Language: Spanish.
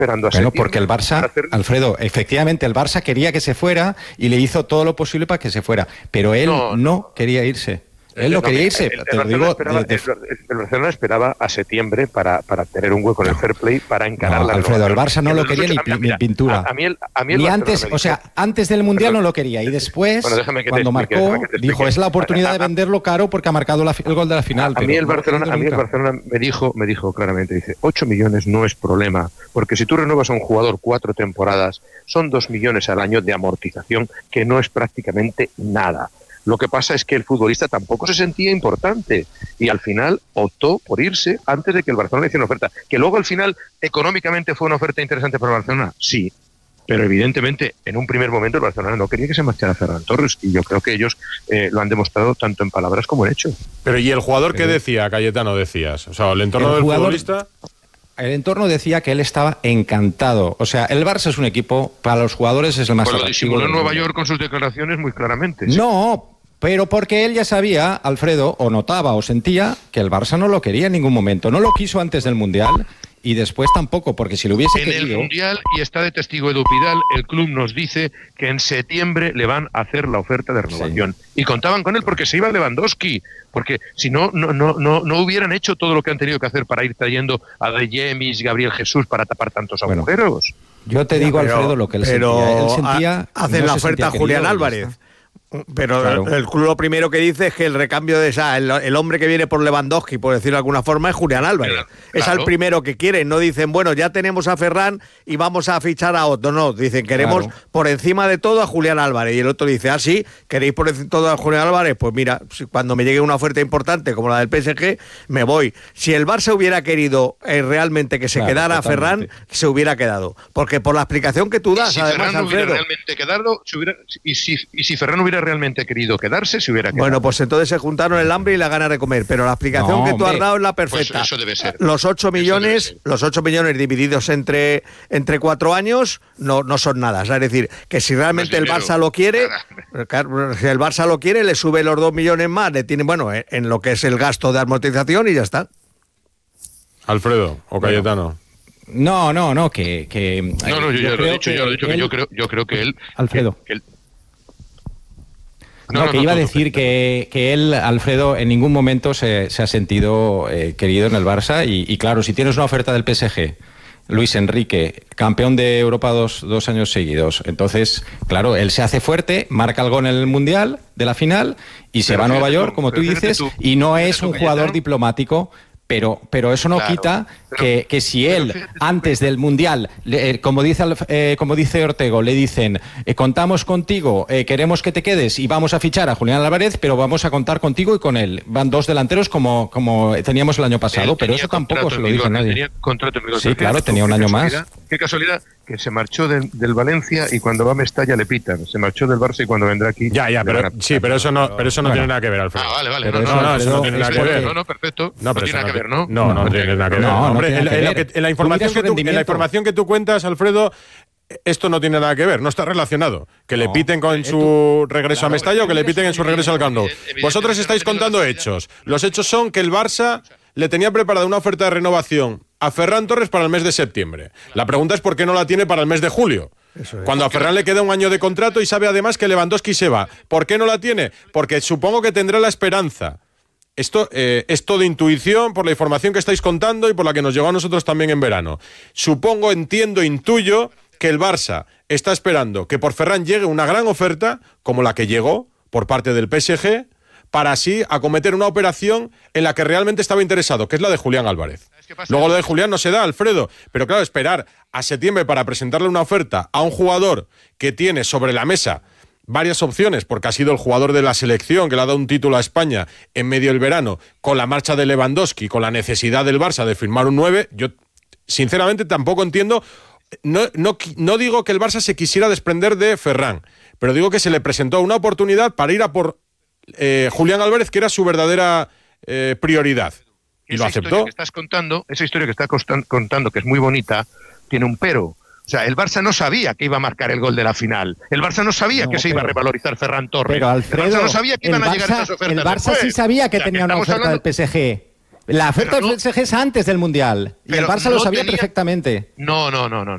esperando a Bueno, septiembre. porque el Barça, Alfredo, efectivamente el Barça quería que se fuera y le hizo todo lo posible para que se fuera, pero él no quería irse. Él no quería irse. El Barcelona esperaba a septiembre para tener un hueco en el fair play para encarar la Alfredo, el renovación. Barça no lo quería ni pintura. A mí el ni Barcelona antes, me o sea, antes del Mundial no lo quería y después, cuando marcó, dijo, es la oportunidad de venderlo caro porque ha marcado el gol de la final. A mí el Barcelona me dijo claramente, dice, 8 millones no es problema, porque si tú renuevas a un jugador 4 temporadas, son 2 millones al año de amortización, que no es prácticamente nada. Lo que pasa es que el futbolista tampoco se sentía importante y al final optó por irse antes de que el Barcelona hiciera una oferta. Que luego al final económicamente fue una oferta interesante para el Barcelona, sí, pero evidentemente en un primer momento el Barcelona no quería que se marchara Ferran Torres y yo creo que ellos lo han demostrado tanto en palabras como en hechos. Pero ¿y el jugador qué decía, Cayetano, decías? O sea, el entorno del futbolista... El entorno decía que él estaba encantado. O sea, el Barça es un equipo, para los jugadores es el más atractivo. Lo disimuló en Nueva York con sus declaraciones muy claramente. ¿Sí? No, pero porque él ya sabía, Alfredo, o notaba o sentía que el Barça no lo quería en ningún momento. No lo quiso antes del Mundial y después tampoco, porque si lo hubiese querido... En el Mundial, y está de testigo Edu Pidal, el club nos dice que en septiembre le van a hacer la oferta de renovación. Sí. Y contaban con él porque se iba Lewandowski, porque si no hubieran hecho todo lo que han tenido que hacer para ir trayendo a De Jemis, Gabriel Jesús, para tapar tantos agujeros. Yo te digo, Alfredo, lo que él sentía. Él sentía hacen la oferta a Julián Álvarez. Pero claro, el club lo primero que dice es que el recambio de el hombre que viene por Lewandowski, por decirlo de alguna forma, es Julián Álvarez. Claro. Es al primero que quieren. No dicen, bueno, ya tenemos a Ferran y vamos a fichar a otro. No, dicen, queremos por encima de todo a Julián Álvarez. Y el otro dice, sí, ¿queréis por encima de todo a Julián Álvarez? Pues mira, cuando me llegue una oferta importante como la del PSG, me voy. Si el Barça hubiera querido realmente que se quedara Ferran, se hubiera quedado. Porque por la explicación que tú das, si además, Ferran Alfredo... hubiera realmente quedado, si Ferran hubiera realmente querido quedarse, se hubiera quedado. Bueno, pues entonces se juntaron el hambre y la gana de comer, pero la explicación que tú has dado es la perfecta. Pues eso debe ser. Los 8 millones divididos entre 4 años no son nada. Es decir, que si realmente el Barça lo quiere, si el Barça lo quiere, le sube los 2 millones más, le tiene, en lo que es el gasto de amortización y ya está. Alfredo o Cayetano. No, yo lo he dicho que yo creo que él... Alfredo. Iba a decir que él, Alfredo, en ningún momento se ha sentido querido en el Barça y claro, si tienes una oferta del PSG, Luis Enrique, campeón de Europa dos años seguidos, entonces, claro, él se hace fuerte, marca el gol en el Mundial de la final y se va a Nueva York, como tú dices, y no es un jugador diplomático. Pero eso no quita que si él, antes del Mundial, como dice Ortego, le dicen, contamos contigo, queremos que te quedes y vamos a fichar a Julián Álvarez, pero vamos a contar contigo y con él. Van 2 delanteros como teníamos el año pasado, pero eso tampoco se lo dijo nadie. Sí, claro, tenía un año más. Qué casualidad que se marchó del Valencia y cuando va a Mestalla le pitan. Se marchó del Barça y cuando vendrá aquí... pero eso no tiene nada que ver, Alfredo. Vale. Eso no tiene nada que ver. No, perfecto. No tiene nada que ver, ¿no? No tiene nada que ver. Hombre, en la información que tú cuentas, Alfredo, esto no tiene nada que ver, no está relacionado. Que le piten con su regreso a Mestalla o que le piten en su regreso al Camp Nou. Vosotros estáis contando hechos. Los hechos son que el Barça le tenía preparada una oferta de renovación a Ferran Torres para el mes de septiembre. La pregunta es por qué no la tiene para el mes de julio. Cuando a Ferran le queda un año de contrato y sabe además que Lewandowski se va. ¿Por qué no la tiene? Porque supongo que tendrá la esperanza. Esto es todo intuición por la información que estáis contando y por la que nos llegó a nosotros también en verano. Supongo, entiendo, intuyo que el Barça está esperando que por Ferran llegue una gran oferta, como la que llegó por parte del PSG, para así acometer una operación en la que realmente estaba interesado, que es la de Julián Álvarez. Luego lo de Julián no se da, Alfredo, pero claro, esperar a septiembre para presentarle una oferta a un jugador que tiene sobre la mesa varias opciones, porque ha sido el jugador de la selección que le ha dado un título a España en medio del verano, con la marcha de Lewandowski, con la necesidad del Barça de firmar un 9, yo sinceramente tampoco entiendo. No digo que el Barça se quisiera desprender de Ferran, pero digo que se le presentó una oportunidad para ir a por Julián Álvarez, que era su verdadera prioridad. Y lo aceptó. Esa historia que estás contando, que es muy bonita, tiene un pero. O sea, el Barça no sabía que iba a marcar el gol de la final. El Barça no sabía que se iba a revalorizar Ferran Torres. Pero Alfredo, el Barça no sabía que iban a llegar esas ofertas. El Barça sí sabía que tenía una oferta del PSG. La oferta del PSG es antes del Mundial. Y el Barça lo sabía perfectamente. No.